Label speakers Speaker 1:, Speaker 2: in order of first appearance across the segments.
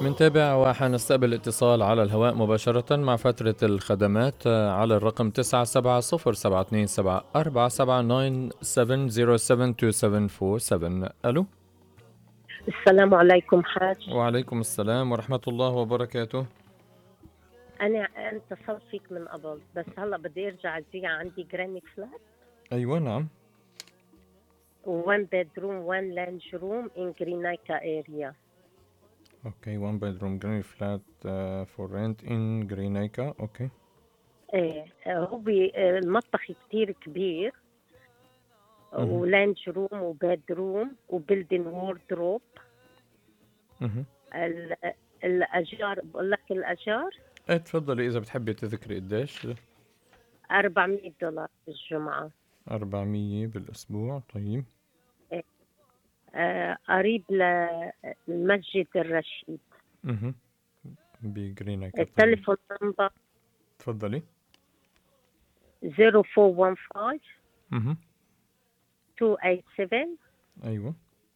Speaker 1: منتابع وحنستقبل اتصال على الهواء مباشرة مع فترة الخدمات على الرقم 970-7474-9707-970-7247. ألو.
Speaker 2: السلام عليكم حاج.
Speaker 1: وعليكم السلام ورحمة الله وبركاته.
Speaker 2: أنا اتصلت فيك من قبل، بس هلا بدي أرجع أجي. عندي جراني فلات
Speaker 1: أيوة نعم.
Speaker 2: 1 bedroom 1 lounge room in Greenacre area.
Speaker 1: Okay, 1 bedroom granny flat for rent in Greenacre. Okay.
Speaker 2: هو المطبخ كتير كبير، ولانج روم وبيد روم وبيلدين ووردروب. الأجار، بقول لك الأجار
Speaker 1: تفضلي إذا بتحبي تذكري قديش.
Speaker 2: $400 بالجمعة.
Speaker 1: 400 بالأسبوع. طيب.
Speaker 2: قريب للمسجد الرشيد.
Speaker 1: بجريناكر.
Speaker 2: التليفون نمبر
Speaker 1: تفضلي.
Speaker 2: 0415 287
Speaker 1: أيوة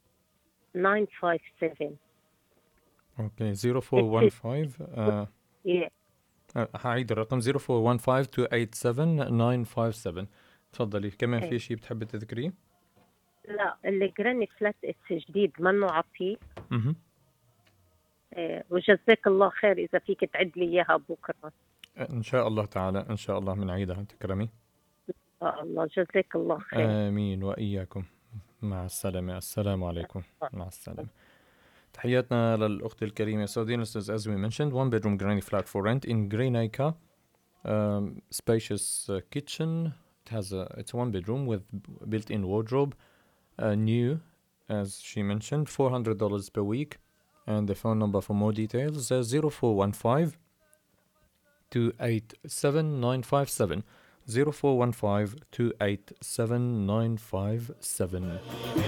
Speaker 2: 957.
Speaker 1: أوكي 0415
Speaker 2: yeah.
Speaker 1: هعيد الرقم 0415 287 957. تفضلي. كمان في شيء بتحبي تذكريه؟
Speaker 2: لا، اللي جراني فلات جديد منه عطيه. وجزاك الله خير إذا فيك تعد لي إياها بكرة
Speaker 1: إن شاء الله تعالى، إن شاء الله من عيدها. تكرمي.
Speaker 2: الله، جزاك الله خير.
Speaker 1: آمين وإياكم. مع السلامة. السلام عليكم. مع السلامة. تحياتنا للأخت الكريمة. So dear listeners, as we mentioned, 1 bedroom granny flat for rent in Greenacre. Spacious kitchen. It's 1 bedroom with built-in wardrobe. New, as she mentioned, $400 per week. And the phone number for more details 0415 287 957. 0415 287 957.